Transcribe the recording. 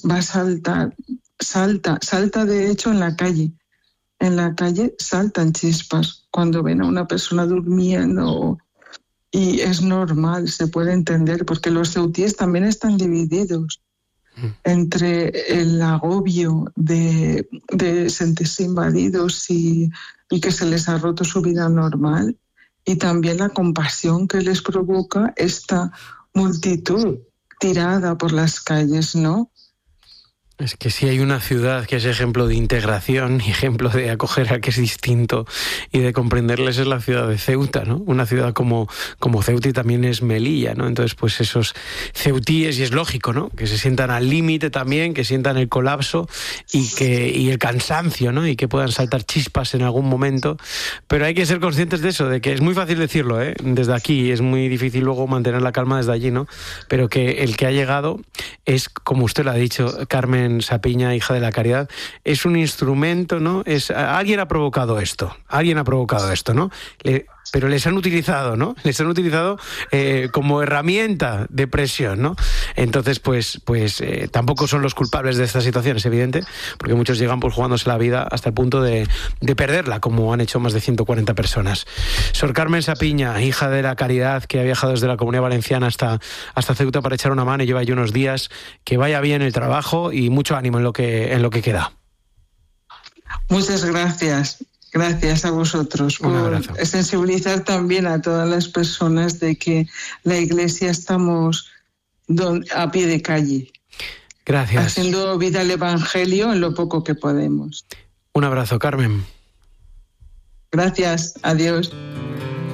va a saltar, salta de hecho en la calle. En la calle saltan chispas cuando ven a una persona durmiendo y es normal, se puede entender, porque los ceutíes también están divididos entre el agobio de sentirse invadidos y que se les ha roto su vida normal, y también la compasión que les provoca esta multitud tirada por las calles, ¿no? Es que si hay una ciudad que es ejemplo de integración y ejemplo de acoger al que es distinto y de comprenderles, es la ciudad de Ceuta, ¿no? Una ciudad como Ceuta, y también es Melilla, ¿no? Entonces, pues esos ceutíes, y es lógico, ¿no? Que se sientan al límite también, que sientan el colapso y el cansancio, ¿no? Y que puedan saltar chispas en algún momento. Pero hay que ser conscientes de eso, de que es muy fácil decirlo, ¿eh? Desde aquí, es muy difícil luego mantener la calma desde allí, ¿no? Pero que el que ha llegado es, como usted lo ha dicho, Carmen Sapiña, hija de la Caridad, es un instrumento, ¿no? Alguien ha provocado esto, ¿no? Pero les han utilizado, ¿no? Les han utilizado como herramienta de presión, ¿no? Entonces, pues tampoco son los culpables de esta situación, es evidente, porque muchos llegan pues jugándose la vida hasta el punto de perderla, como han hecho más de 140 personas. Sor Carmen Sapiña, hija de la Caridad, que ha viajado desde la Comunidad Valenciana hasta Ceuta para echar una mano y lleva allí unos días, que vaya bien el trabajo y mucho ánimo en lo que queda. Muchas gracias. Gracias a vosotros por sensibilizar también a todas las personas de que la Iglesia estamos a pie de calle. Gracias. Haciendo vida al Evangelio en lo poco que podemos. Un abrazo, Carmen. Gracias. Adiós.